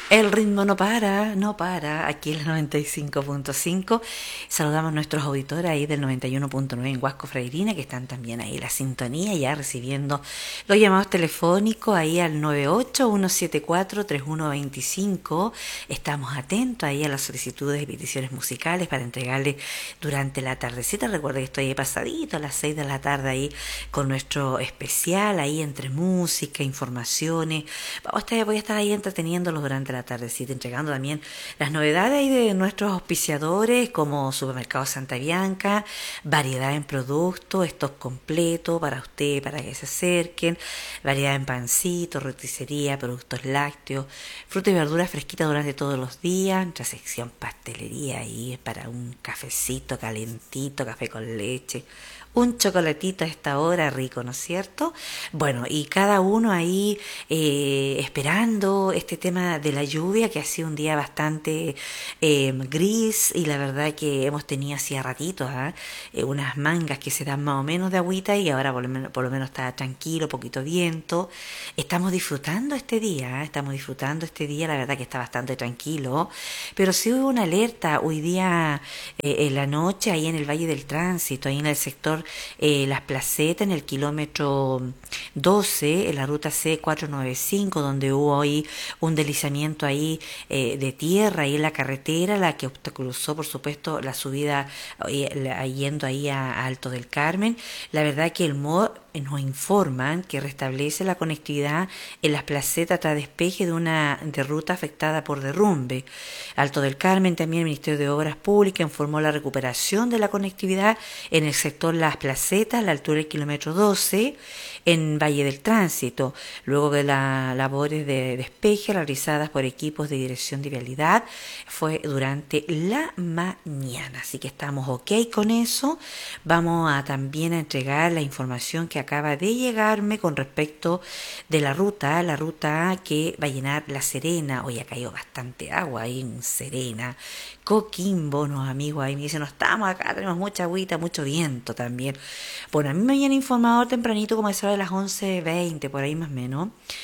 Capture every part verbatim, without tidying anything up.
El ritmo no para, no para, aquí en el noventa y cinco punto cinco. Saludamos a nuestros auditores ahí del noventa y uno punto nueve en Huasco Freirina, que están también ahí en la sintonía, ya recibiendo los llamados telefónicos ahí al nueve ocho uno siete cuatro tres uno dos cinco. Estamos atentos ahí a las solicitudes y peticiones musicales para entregarles durante la tardecita. Recuerda que estoy ahí pasadito a las seis de la tarde ahí con nuestro especial ahí entre música, informaciones. Vamos a estar, voy a estar ahí entreteniéndolos durante la tardecita, entregando también las novedades ahí de nuestros auspiciadores como Supermercado Santa Bianca, variedad en productos, stock completo para usted, para que se acerquen, variedad en pancitos, roticería, productos lácteos, fruta y verduras fresquitas durante todos los días, nuestra sección pastelería ahí para un cafecito calentito, café con leche, un chocolatito a esta hora rico, ¿no es cierto? Bueno, y cada uno ahí eh, esperando este tema de la lluvia, que ha sido un día bastante eh, gris, y la verdad que hemos tenido hacía ratitos ¿eh? Eh, unas mangas que se dan más o menos de agüita, y ahora por lo menos, por lo menos está tranquilo, poquito viento. Estamos disfrutando este día, ¿eh? estamos disfrutando este día, la verdad que está bastante tranquilo, pero sí hubo una alerta hoy día eh, en la noche ahí en el Valle del Tránsito, ahí en el sector Eh, Las Placetas, en el kilómetro doce, en la ruta C cuatrocientos noventa y cinco, donde hubo ahí un deslizamiento ahí eh, de tierra ahí en la carretera, la que obstaculizó por supuesto la subida eh, la, yendo ahí a, a Alto del Carmen. La verdad que el M O D nos informan que restablece la conectividad en Las Placetas tras despeje de una de ruta afectada por derrumbe. Alto del Carmen, también el Ministerio de Obras Públicas informó la recuperación de la conectividad en el sector Las Placetas, a la altura del kilómetro doce, en Valle del Tránsito, luego de las labores de despeje realizadas por equipos de dirección de vialidad, fue durante la mañana. Así que estamos ok con eso. Vamos a también a entregar la información que acaba de llegarme con respecto de la ruta, la ruta que va a llenar La Serena. Hoy ha caído bastante agua ahí en Serena. Coquimbo, unos amigos ahí me dicen, no estamos acá, tenemos mucha agüita, mucho viento también. Bueno, a mí me habían informado tempranito, como a eso de las once veinte, por ahí más o menos,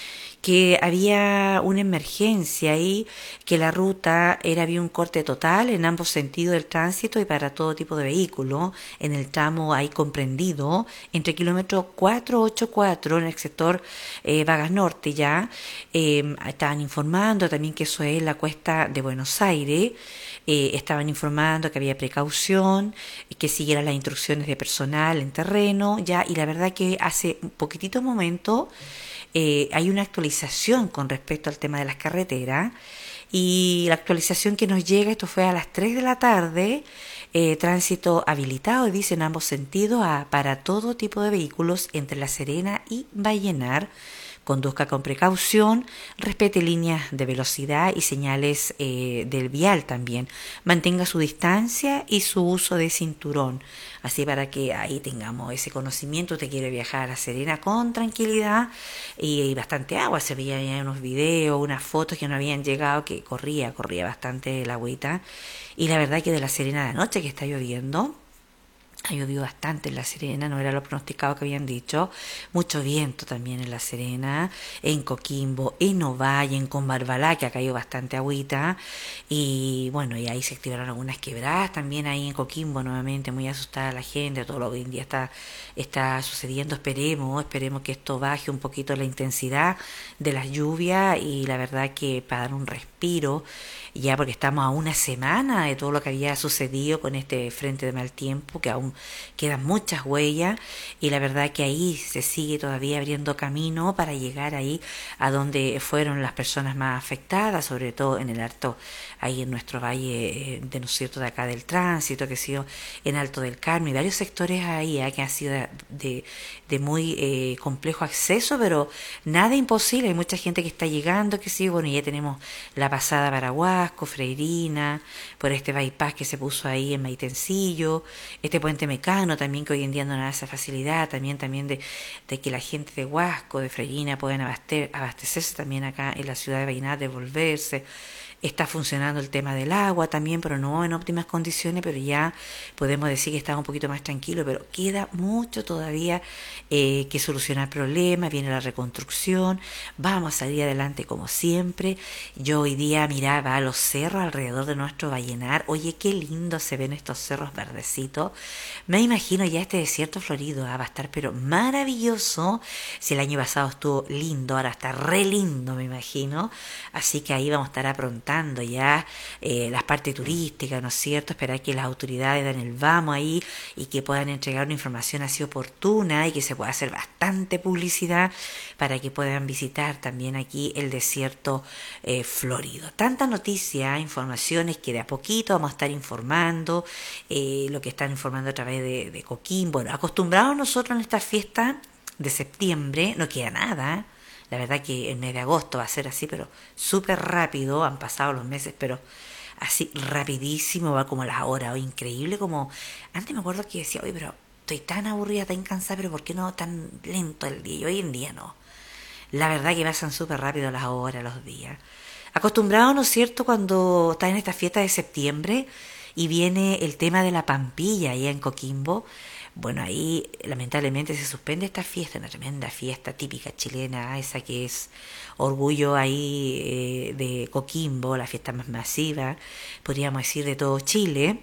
que había una emergencia ahí, que la ruta era, había un corte total en ambos sentidos del tránsito y para todo tipo de vehículos, en el tramo ahí comprendido, entre kilómetro cuatrocientos ochenta y cuatro, en el sector eh, Vagas Norte ya, eh, estaban informando también que eso es la cuesta de Buenos Aires. Eh, estaban informando que había precaución, que siguieran las instrucciones de personal en terreno, ya, y la verdad que hace un poquitito momento eh, hay una actualización con respecto al tema de las carreteras, y la actualización que nos llega, esto fue a las tres de la tarde, eh, tránsito habilitado, dice en ambos sentidos, a, para todo tipo de vehículos entre La Serena y Vallenar. Conduzca con precaución, respete líneas de velocidad y señales eh, del vial también. Mantenga su distancia y su uso de cinturón. Así para que ahí tengamos ese conocimiento. Usted quiere viajar a La Serena con tranquilidad y, y bastante agua. Se veían unos videos, unas fotos que no habían llegado, que corría, corría bastante el agüita. Y la verdad que de La Serena a la noche que está lloviendo, ha llovido bastante en La Serena, no era lo pronosticado que habían dicho. Mucho viento también en La Serena, en Coquimbo, en Ovalle, en Combarbalá, que ha caído bastante agüita. Y bueno, y ahí se activaron algunas quebradas también ahí en Coquimbo, nuevamente muy asustada la gente, todo lo que hoy en día está, está sucediendo. Esperemos, esperemos que esto baje un poquito la intensidad de las lluvias, y la verdad que para dar un respiro, ya porque estamos a una semana de todo lo que había sucedido con este frente de mal tiempo, que aún quedan muchas huellas, y la verdad que ahí se sigue todavía abriendo camino para llegar ahí a donde fueron las personas más afectadas, sobre todo en el alto, ahí en nuestro valle, de, ¿no es cierto?, de acá del tránsito, que ha sido en Alto del Carmen, y varios sectores ahí eh, que han sido de, de, de muy eh, complejo acceso, pero nada imposible. Hay mucha gente que está llegando, que sí, bueno, ya tenemos la pasada para Huasco, Freirina, por este bypass que se puso ahí en Maitencillo, este puente Mecano también, que hoy en día no da esa facilidad, también también de, de que la gente de Huasco, de Freirina, puedan abastecer, abastecerse también acá en la ciudad de Vallenar, devolverse. Está funcionando el tema del agua también, pero no en óptimas condiciones, pero ya podemos decir que está un poquito más tranquilo, pero queda mucho todavía eh, que solucionar problemas, viene la reconstrucción, vamos a salir adelante como siempre. Yo hoy día miraba los cerros alrededor de nuestro Vallenar, oye, qué lindo se ven estos cerros verdecitos. Me imagino ya este desierto florido, ah, va a estar pero maravilloso. Si el año pasado estuvo lindo, ahora está re lindo, me imagino. Así que ahí vamos a estar aprontando ya eh, las partes turísticas, ¿no es cierto? Esperar que las autoridades den el vamos ahí y que puedan entregar una información así oportuna y que se pueda hacer bastante publicidad para que puedan visitar también aquí el desierto eh, florido. Tanta noticia, informaciones que de a poquito vamos a estar informando, eh, lo que están informando a través de, de Coquimbo. Bueno, acostumbrados nosotros en esta fiesta de septiembre, no queda nada, ¿eh? La verdad que el mes de agosto va a ser así, pero súper rápido, han pasado los meses, pero así rapidísimo, va como las horas, oh, increíble, como antes me acuerdo que decía, oye, pero estoy tan aburrida, tan cansada, pero ¿por qué no tan lento el día? Y hoy en día no. La verdad que pasan súper rápido las horas, los días. Acostumbrado, ¿no es cierto?, cuando está en esta fiesta de septiembre y viene el tema de la pampilla allá en Coquimbo. Bueno, ahí lamentablemente se suspende esta fiesta, una tremenda fiesta típica chilena, esa que es orgullo ahí eh, de Coquimbo, la fiesta más masiva, podríamos decir, de todo Chile.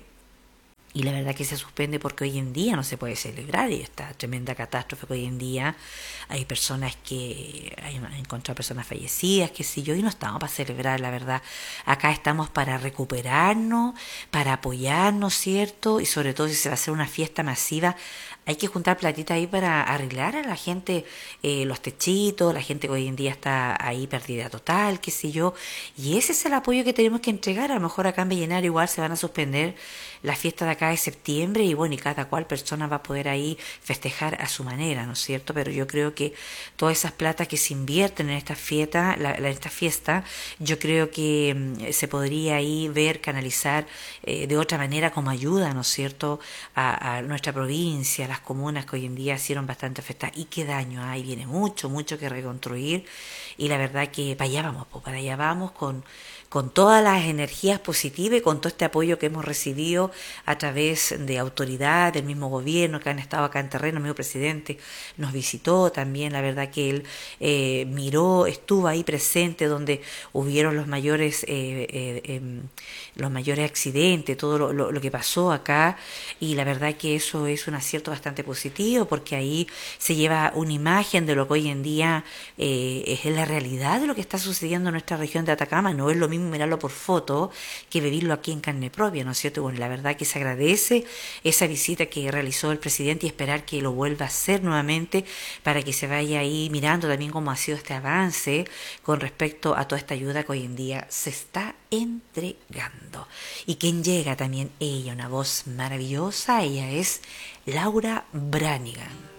Y la verdad que se suspende porque hoy en día no se puede celebrar y esta tremenda catástrofe que hoy en día hay personas que hay encontrado personas fallecidas, qué sé yo, y no estamos para celebrar, la verdad. Acá estamos para recuperarnos, para apoyarnos, ¿cierto? Y sobre todo si se va a hacer una fiesta masiva, hay que juntar platita ahí para arreglar a la gente eh, los techitos, la gente que hoy en día está ahí perdida total, qué sé yo. Y ese es el apoyo que tenemos que entregar. A lo mejor acá en Vallenar igual se van a suspender la fiesta de acá de septiembre y bueno, y cada cual persona va a poder ahí festejar a su manera, ¿no es cierto? Pero yo creo que todas esas platas que se invierten en esta fiesta, la, la, esta fiesta, yo creo que mm, se podría ahí ver, canalizar eh, de otra manera como ayuda, ¿no es cierto?, a, a nuestra provincia, a las comunas que hoy en día hicieron bastante fiesta. Y qué daño hay, viene mucho, mucho que reconstruir y la verdad que para allá vamos, pues para allá vamos con con todas las energías positivas y con todo este apoyo que hemos recibido a través de autoridades, del mismo gobierno que han estado acá en terreno. El mismo presidente nos visitó también, la verdad que él eh, miró, estuvo ahí presente donde hubieron los mayores eh, eh, eh, los mayores accidentes, todo lo, lo, lo que pasó acá, y la verdad que eso es un acierto bastante positivo porque ahí se lleva una imagen de lo que hoy en día eh, es la realidad de lo que está sucediendo en nuestra región de Atacama. No es lo mismo mirarlo por foto que vivirlo aquí en carne propia, ¿no es cierto? Bueno, la verdad que se agradece esa visita que realizó el presidente y esperar que lo vuelva a hacer nuevamente para que se vaya ahí mirando también cómo ha sido este avance con respecto a toda esta ayuda que hoy en día se está entregando. Y quien llega también, ella, una voz maravillosa, ella es Laura Branigan.